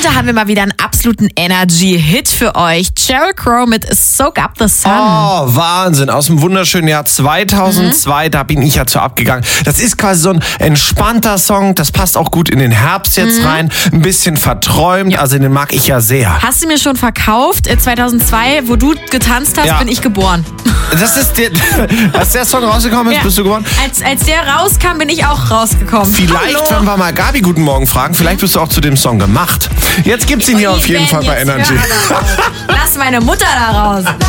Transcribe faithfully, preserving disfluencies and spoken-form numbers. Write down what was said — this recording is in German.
Heute haben wir mal wieder einen absoluten Energy-Hit für euch. Sheryl Crow mit Soak Up the Sun. Oh, Wahnsinn. Aus dem wunderschönen Jahr zweitausendzwei, mhm. da bin ich ja zu abgegangen. Das ist quasi so ein entspannter Song. Das passt auch gut in den Herbst jetzt mhm. rein. Ein bisschen verträumt. Ja. Also den mag ich ja sehr. Hast du mir schon verkauft? zweitausendzwei, wo du getanzt hast, ja. bin ich geboren. Das ist der, als der Song rausgekommen ist, ja. bist du geboren? Als, als der rauskam, bin ich auch rausgekommen. Vielleicht, Hallo. wenn wir mal Gabi guten Morgen fragen, vielleicht bist du auch zu dem Song gemacht. Jetzt gibt's ihn hier auf jeden Fall bei Energy. Lass meine Mutter da raus.